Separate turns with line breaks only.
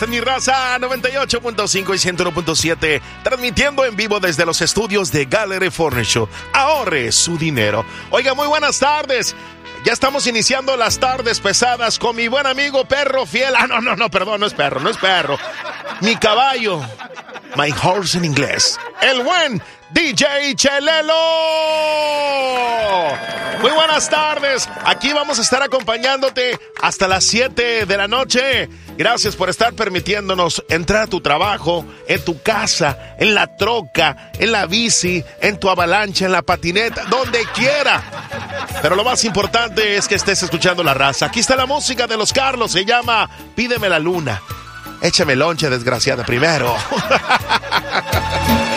Mi raza 98.5 y 101.7, transmitiendo en vivo desde los estudios de Gallery Furniture. Ahorre su dinero. Oiga, muy buenas tardes. Ya estamos iniciando las tardes pesadas con mi buen amigo Perro Fiel. Perdón, no es perro. Mi caballo, my horse en inglés. El buen DJ Chelelo. Muy buenas tardes. Aquí vamos a estar acompañándote hasta las 7 de la noche. Gracias por estar permitiéndonos entrar a tu trabajo, en tu casa, en la troca, en la bici, en tu avalancha, en la patineta, donde quiera. Pero lo más importante es que estés escuchando la raza. Aquí está la música de los Carlos. Se llama Pídeme la Luna. Échame lonche, desgraciada, primero.